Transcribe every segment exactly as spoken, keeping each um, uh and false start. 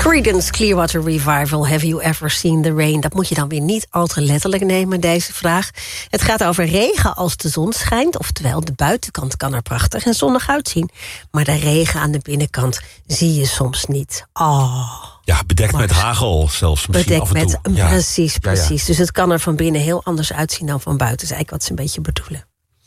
Creedence Clearwater Revival, Have You Ever Seen the Rain? Dat moet je dan weer niet al te letterlijk nemen, deze vraag. Het gaat over regen als de zon schijnt. Oftewel, de buitenkant kan er prachtig en zonnig uitzien. Maar de regen aan de binnenkant zie je soms niet. Oh, ja, bedekt met hagel zelfs misschien bedekt af en toe. Met, ja. Precies, precies. Ja, ja. Dus het kan er van binnen heel anders uitzien dan van buiten. Dat is eigenlijk wat ze een beetje bedoelen.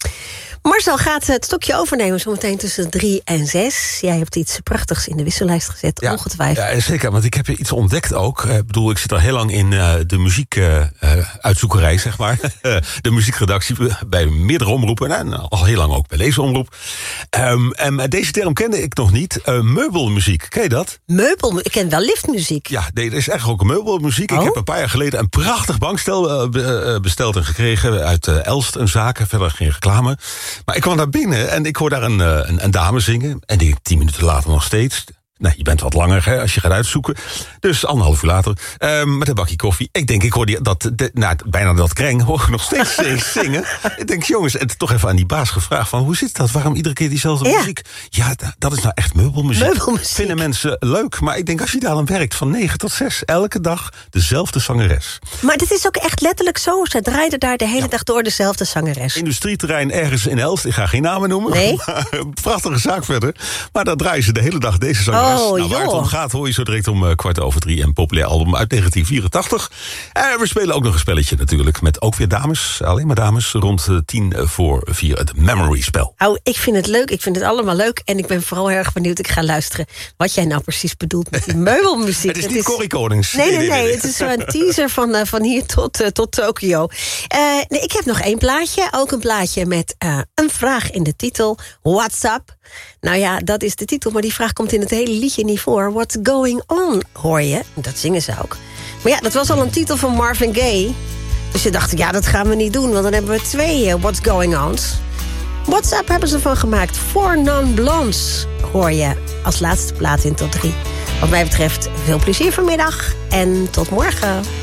Marcel gaat het stokje overnemen zometeen tussen drie en zes. Jij hebt iets prachtigs in de wissellijst gezet, Ja, ongetwijfeld. ja, zeker, want ik heb iets ontdekt ook. Ik bedoel, ik zit al heel lang in uh, de muziekuitzoekerij, uh, zeg maar. De muziekredactie bij meerdere omroepen. En al heel lang ook bij deze omroep. Um, en deze term kende ik nog niet. Uh, meubelmuziek, ken je dat? Meubel, ik ken wel liftmuziek. Ja, nee, er is eigenlijk ook een meubelmuziek. Oh? Ik heb een paar jaar geleden een prachtig bankstel uh, besteld en gekregen uit uh, Elst, een zaak. Verder geen reclame. Maar ik kwam daar binnen en ik hoor daar een, een, een dame zingen. En die tien minuten later nog steeds. Nou, je bent wat langer hè, als je gaat uitzoeken. Dus anderhalf uur later, um, met een bakje koffie. Ik denk, ik hoor die, dat, de, nou, bijna dat kreng, hoor ik nog steeds zingen. Ik denk, jongens, en toch even aan die baas gevraagd van, hoe zit dat? Waarom iedere keer diezelfde ja. muziek? Ja, dat, dat is nou echt meubelmuziek. meubelmuziek. Vinden mensen leuk. Maar ik denk, als je daar dan werkt van negen tot zes, elke dag dezelfde zangeres. Maar dit is ook echt letterlijk zo. Ze draaiden daar de hele ja. dag door dezelfde zangeres. Industrieterrein ergens in Elst, ik ga geen namen noemen. Nee. Prachtige zaak verder. Maar daar draaien ze de hele dag deze zangeres. Oh, nou, waar het om gaat hoor je zo direct om uh, kwart over drie. Een populair album uit negentien vierentachtig. En we spelen ook nog een spelletje natuurlijk. Met ook weer dames, alleen maar dames. Rond uh, tien voor vier het Memory spel. Oh, ik vind het leuk. Ik vind het allemaal leuk. En ik ben vooral erg benieuwd. Ik ga luisteren wat jij nou precies bedoelt met die meubelmuziek. Het is niet Corrie Konings. Nee, nee, nee. nee, nee, nee. Het is zo'n teaser van, uh, van hier tot, uh, tot Tokio. Uh, nee, ik heb nog één plaatje. Ook een plaatje met uh, een vraag in de titel. What's up? Nou ja, dat is de titel. Maar die vraag komt in het hele liedje niet voor. What's going on, hoor je. Dat zingen ze ook. Maar ja, dat was al een titel van Marvin Gaye. Dus ze dachten, ja, dat gaan we niet doen. Want dan hebben we twee uh, What's going on's. What's up hebben ze van gemaakt. Four Non-Blondes, hoor je als laatste plaat in tot drie. Wat mij betreft, veel plezier vanmiddag. En tot morgen.